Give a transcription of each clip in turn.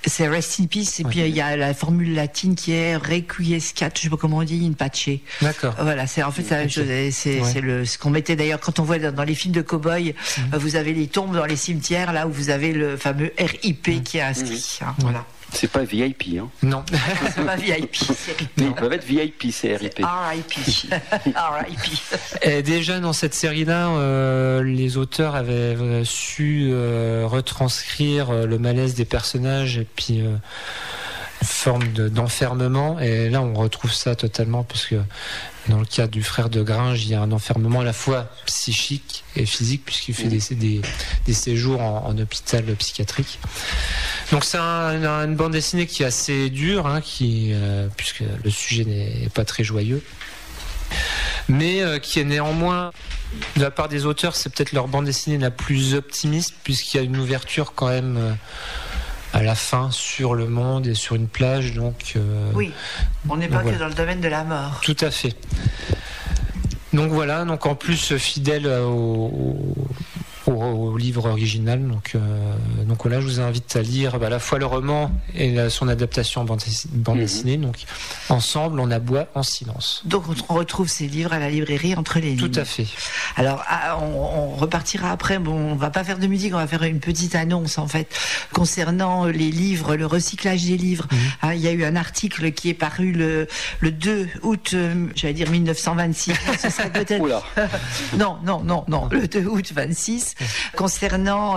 C'est Rest in Peace, et puis il y a la formule latine qui est Requiescat, je sais pas comment on dit, in pace. D'accord. Voilà, c'est en fait la même chose. C'est ce qu'on mettait d'ailleurs quand on voit dans les films de cow-boy. Vous avez les tombes dans les cimetières, là où vous avez le fameux RIP qui est inscrit. Voilà. C'est pas VIP, hein. Non. C'est pas VIP, c'est RIP. Mais ils peuvent être VIP, c'est RIP. RIP. RIP. Et déjà dans cette série-là, les auteurs avaient su retranscrire le malaise des personnages et puis une forme d'enfermement. Et là, on retrouve ça totalement, parce que dans le cas du frère de Gringe, il y a un enfermement à la fois psychique et physique, puisqu'il fait des séjours en hôpital psychiatrique. Donc c'est une bande dessinée qui est assez dure, hein, puisque le sujet n'est pas très joyeux, mais qui est néanmoins, de la part des auteurs, c'est peut-être leur bande dessinée la plus optimiste, puisqu'il y a une ouverture quand même à la fin sur le monde et sur une plage. Donc oui, on n'est pas que dans le domaine de la mort. Tout à fait. Donc voilà, donc en plus fidèle au livre original. Donc voilà, je vous invite à lire à la fois le roman et son adaptation en bande dessinée. Donc ensemble, on aboie en silence. Donc on retrouve ces livres à la librairie Entre les lignes. Tout à fait. Alors on repartira après. Bon, on va pas faire de musique, on va faire une petite annonce en fait concernant les livres, le recyclage des livres. Il y a eu un article qui est paru le 2 août, j'allais dire 1926. Ce serait peut-être. Oula. Non, le 2 août 26. Concernant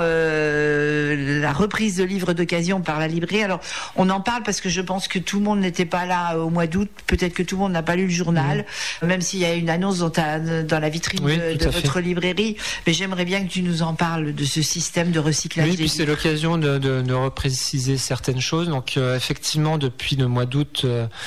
la reprise de livres d'occasion par la librairie. Alors, on en parle parce que je pense que tout le monde n'était pas là au mois d'août. Peut-être que tout le monde n'a pas lu le journal, même s'il y a une annonce dans la vitrine de votre librairie. Mais j'aimerais bien que tu nous en parles de ce système de recyclage des livres. Oui, puis c'est l'occasion de repréciser certaines choses. Donc, effectivement, depuis le mois d'août,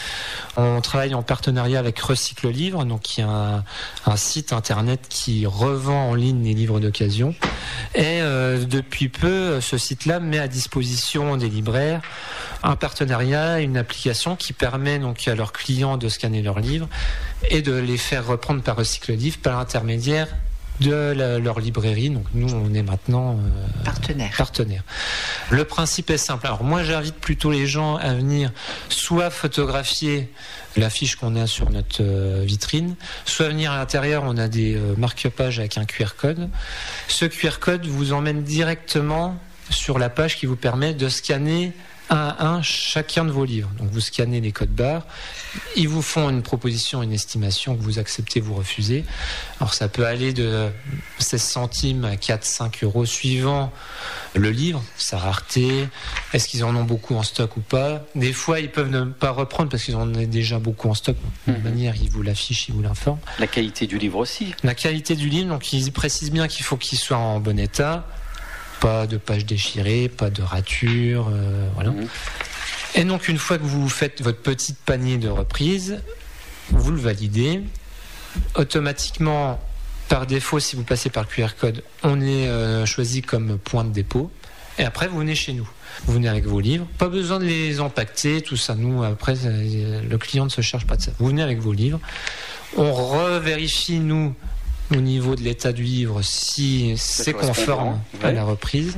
on travaille en partenariat avec Recycle Livre, donc qui est un site internet qui revend en ligne les livres d'occasion. Et depuis peu, ce site-là met à disposition des libraires un partenariat, une application qui permet donc à leurs clients de scanner leurs livres et de les faire reprendre par Recycle Livre par l'intermédiaire de leur librairie. Donc nous, on est maintenant partenaire. Le principe est simple. Alors moi, j'invite plutôt les gens à venir soit photographier l'affiche qu'on a sur notre vitrine, soit venir à l'intérieur. On a des marque-pages avec un QR code. Ce QR code vous emmène directement sur la page qui vous permet de scanner un à un chacun de vos livres. Donc vous scannez les codes barres, ils vous font une proposition, une estimation que vous acceptez, vous refusez. Alors ça peut aller de 16 centimes à 4-5 euros suivant le livre, sa rareté, est-ce qu'ils en ont beaucoup en stock ou pas. Des fois ils peuvent ne pas reprendre parce qu'ils en ont déjà beaucoup en stock. De toute manière, ils vous l'affichent, ils vous l'informent. La qualité du livre aussi. La qualité du livre, donc ils précisent bien qu'il faut qu'il soit en bon état. Pas de pages déchirées, pas de ratures, voilà. Et donc une fois que vous faites votre petit panier de reprise, vous le validez. Automatiquement, par défaut, si vous passez par le QR code, on est choisi comme point de dépôt. Et après, vous venez chez nous. Vous venez avec vos livres. Pas besoin de les empaqueter, tout ça. Nous, après, le client ne se charge pas de ça. Vous venez avec vos livres. On revérifie, nous, au niveau de l'état du livre, si c'est conforme à la reprise.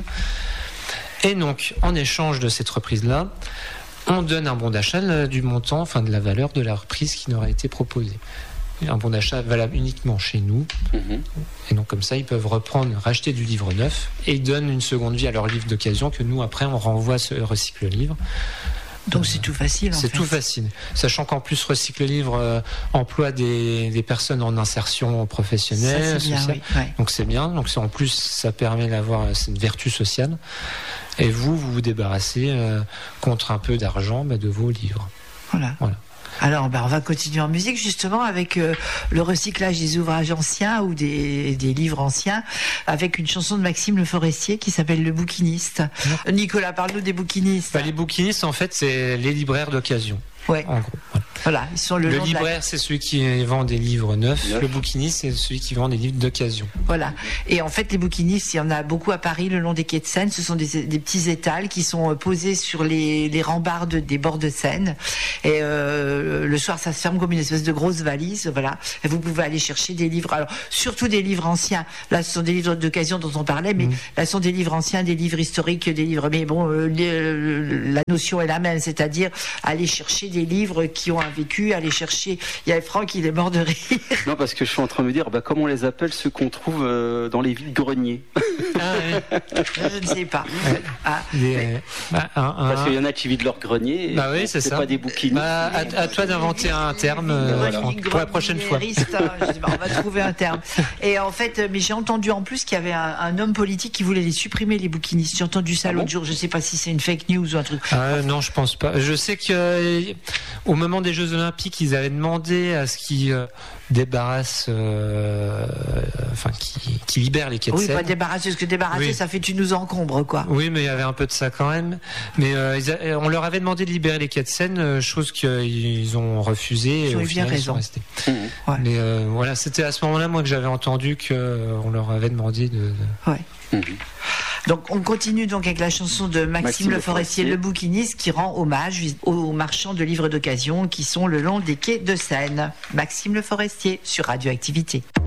Et donc, en échange de cette reprise-là, on donne un bon d'achat du montant, enfin de la valeur de la reprise qui nous aura été proposée. Un bon d'achat valable uniquement chez nous. Et donc, comme ça, ils peuvent racheter du livre neuf et ils donnent une seconde vie à leur livre d'occasion que nous, après, on renvoie ce Recycle Livre. Donc c'est tout facile. C'est tout facile. Sachant qu'en plus Recycle Livre emploie des personnes en insertion professionnelle, ça, c'est bien, oui. Donc c'est bien. Donc en plus ça permet d'avoir cette vertu sociale. Et vous débarrassez contre un peu d'argent de vos livres. Voilà. Alors, on va continuer en musique justement avec le recyclage des ouvrages anciens ou des livres anciens, avec une chanson de Maxime Le Forestier qui s'appelle Le Bouquiniste. Nicolas, parle-nous des bouquinistes. Les bouquinistes, en fait, c'est les libraires d'occasion. Ouais. En gros, voilà. Voilà, ils sont Le long de la- libraire, c'est celui qui vend des livres neufs. Le bouquiniste, c'est celui qui vend des livres d'occasion. Voilà. Et en fait, les bouquinistes, il y en a beaucoup à Paris, le long des quais de Seine. Ce sont des petits étals qui sont posés sur les rambardes des bords de Seine. Et le soir, ça se ferme comme une espèce de grosse valise. Voilà. Et vous pouvez aller chercher des livres. Alors, surtout des livres anciens. Là, ce sont des livres d'occasion dont on parlait, mais là, ce sont des livres anciens, des livres historiques, des livres. Mais bon, la notion est la même, c'est-à-dire aller chercher des livres qui ont un vécu, aller chercher. Il y a Franck, il est mort de rire. Non, parce que je suis en train de me dire, comment on les appelle ceux qu'on trouve dans les vides-greniers? Je ne sais pas. Ah, Parce qu'il y en a qui vident leur grenier. Bah oui, c'est ça. Pas des bouquins. À toi d'inventer un terme Franck, pour la prochaine fois. Je sais pas, on va trouver un terme. Et en fait, mais j'ai entendu en plus qu'il y avait un homme politique qui voulait les supprimer, les bouquinistes. J'ai entendu ça l'autre jour. Je ne sais pas si c'est une fake news ou un truc. Non, je pense pas. Je sais que au moment des Jeux Olympiques, ils avaient demandé à ce qu'ils débarrassent, qui libèrent les quais de Oui, Seine. pas débarrasser, parce que débarrasser, ça fait tu nous encombres, quoi. Oui, mais il y avait un peu de ça quand même. Mais on leur avait demandé de libérer les quais de Seine, chose qu'ils ont refusé. Ils ont et eu au bien final, ils sont raison. restés. Ouais. Mais voilà, c'était à ce moment-là, moi, que j'avais entendu qu'on leur avait demandé de. Ouais. Donc on continue donc avec la chanson de Maxime Le Forestier, le bouquiniste, qui rend hommage aux marchands de livres d'occasion qui sont le long des quais de Seine. Maxime Le Forestier sur Radioactivité.